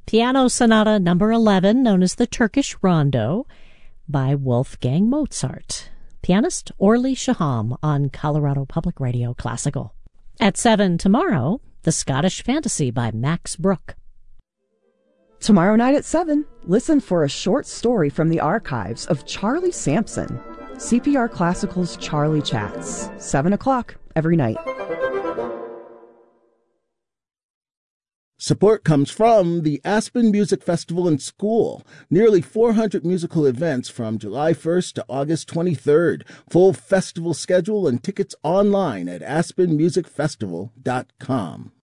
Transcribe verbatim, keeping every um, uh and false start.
Piano Sonata Number eleven, known as the Turkish Rondo, by Wolfgang Mozart. Pianist Orly Shaham on Colorado Public Radio Classical. At seven tomorrow, The Scottish Fantasy by Max Brook. Tomorrow night at seven, listen for a short story from the archives of Charlie Sampson. C P R Classical's Charlie Chats, seven o'clock every night. Support comes from the Aspen Music Festival and School. Nearly four hundred musical events from July first to August twenty-third. Full festival schedule and tickets online at aspen music festival dot com.